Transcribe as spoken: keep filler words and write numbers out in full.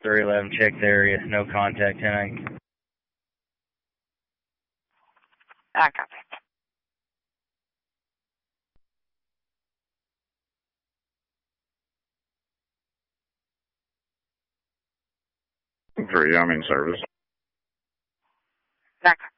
three eleven, check the area, no contact, ten eight. I copy. Three, I'm in service. I copy.